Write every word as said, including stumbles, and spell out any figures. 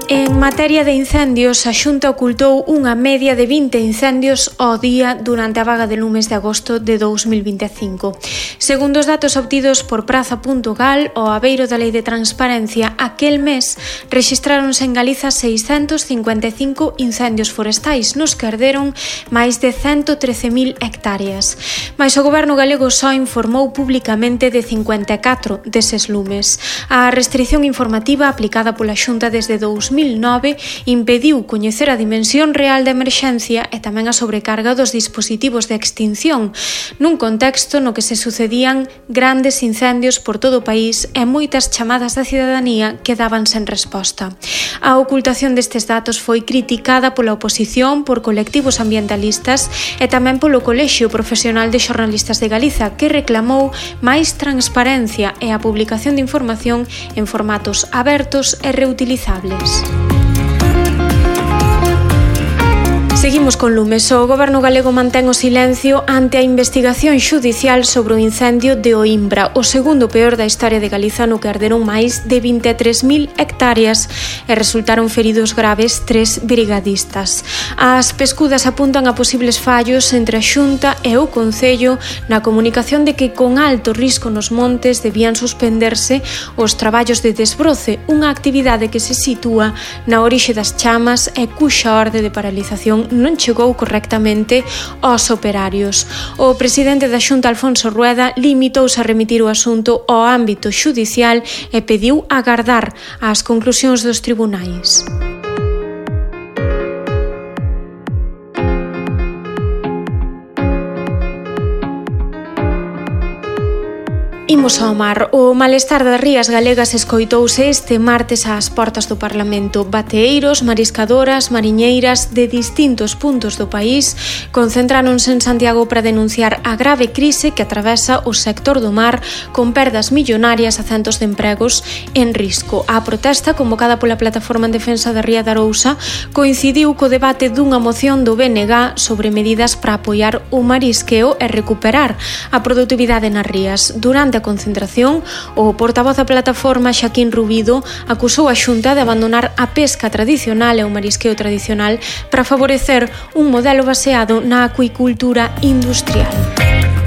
En materia de incendios, a Xunta ocultou unha media de vinte incendios ao día durante a vaga de lumes de agosto de dous mil vinte e cinco. Segundo os datos obtidos por praza punto gal, ao abeiro da Lei de Transparencia, aquel mes rexistráronse en Galiza seiscentos cincuenta e cinco incendios forestais, nos que arderon máis de ciento trece mil hectáreas. Mais o goberno galego só informou publicamente de cincuenta e catro deses lumes. A restrición informativa aplicada pola Xunta desde dous mil nove impediu coñecer a dimensión real da emerxencia e tamén a sobrecarga dos dispositivos de extinción, nun contexto no que se sucedían grandes incendios por todo o país e moitas chamadas da cidadanía quedaban sen resposta. A ocultación destes datos foi criticada pola oposición, por colectivos ambientalistas e tamén polo Colexio Profesional de Xornalistas de Galiza, que reclamou máis transparencia e a publicación de información en formatos abertos e reutilizables. Seguimos con lumes. O goberno galego mantén o silencio ante a investigación xudicial sobre o incendio de Oimbra, o segundo peor da historia de Galiza, no que arderon máis de vinte e tres mil hectáreas e resultaron feridos graves tres brigadistas. As pescudas apuntan a posibles fallos entre a Xunta e o Concello na comunicación de que con alto risco nos montes debían suspenderse os traballos de desbroce, unha actividade que se sitúa na orixe das chamas e cuxa orde de paralización non chegou correctamente aos operarios. O presidente da Xunta, Alfonso Rueda, limitouse a remitir o asunto ao ámbito xudicial e pediu agardar as conclusións dos tribunais. Imos ao mar. O malestar das rías galegas escoitouse este martes ás portas do Parlamento. Bateeiros, mariscadoras, mariñeiras de distintos puntos do país concentráronse en Santiago para denunciar a grave crise que atravesa o sector do mar, con perdas millonarias a centos de empregos en risco. A protesta, convocada pola Plataforma en Defensa da Ría de Arousa, coincidiu co debate dunha moción do B N G sobre medidas para apoiar o marisqueo e recuperar a produtividade nas rías. Durante a concentración, o portavoz da plataforma, Xaquín Rubido, acusou a Xunta de abandonar a pesca tradicional e o marisqueo tradicional para favorecer un modelo baseado na acuicultura industrial.